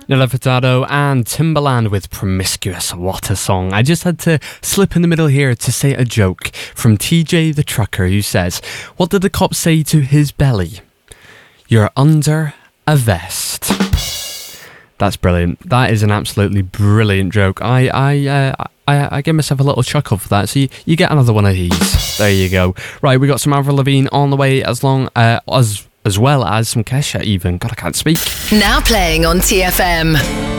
Nelly Furtado and Timbaland with Promiscuous. What a song. I just had to slip in the middle here to say a joke from TJ the Trucker, who says, what did the cop say to his belly? You're under a vest. That's brilliant. That is an absolutely brilliant joke. I gave myself a little chuckle for that. So you get another one of these. There you go. Right, we got some Avril Lavigne on the way as well as some Kesha even. God, I can't speak. Now playing on TFM.